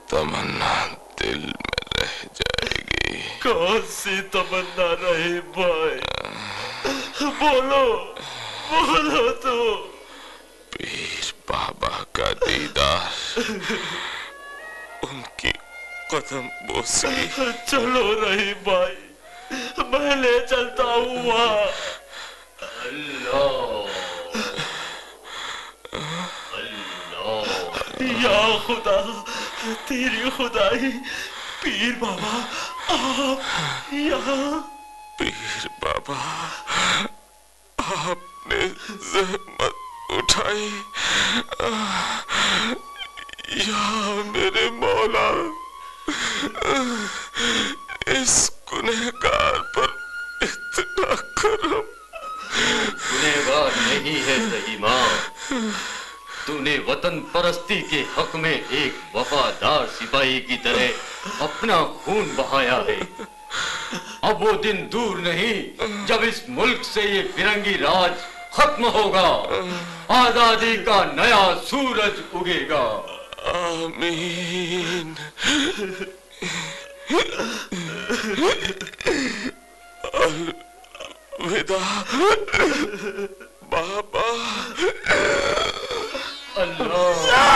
तमन्ना दिल में रह जाएगी। कौन सी तमन्ना रही भाई? बोलो बोलो तो। पीर बाबा का दीदार, उनकी कदम बोसी। चलो रही भाई, मैं ले चलता हूँ वहाँ। अल्लाह अल्लाह। या खुदा, तेरी खुदाई, पीर बाबा आप यहाँ। पीर बाबा, आपने जहमत उठाई। या मेरे मौला, इस गुनहगार पर इतना करम। गुनहगार नहीं है रहीमा, तूने वतन परस्ती के हक में एक वफादार सिपाही की तरह अपना खून बहाया है। अब वो दिन दूर नहीं जब इस मुल्क से ये फिरंगी राज खत्म होगा, आजादी का नया सूरज उगेगा। आमीन। अलविदा बाबा। अल्लाह